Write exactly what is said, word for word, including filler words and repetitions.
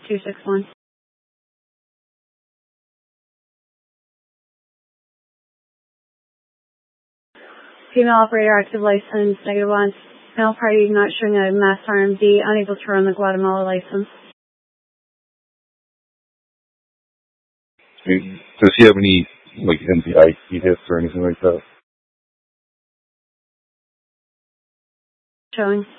two six one. Female operator, active license, negative one. Male party not showing a mass R M D, unable to run the Guatemala license. Does he have any, like, N P I hits or anything like that? Showing.